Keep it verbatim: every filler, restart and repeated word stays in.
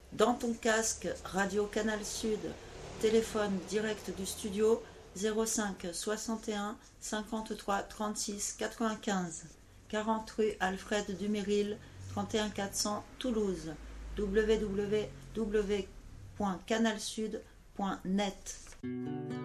Dans ton casque, Radio Canal Sud, téléphone direct du studio zéro cinq soixante et un cinquante-trois trente-six quatre-vingt-quinze, quarante rue Alfred Duméril, trente et un quatre cents Toulouse, w w w point canal sud point net.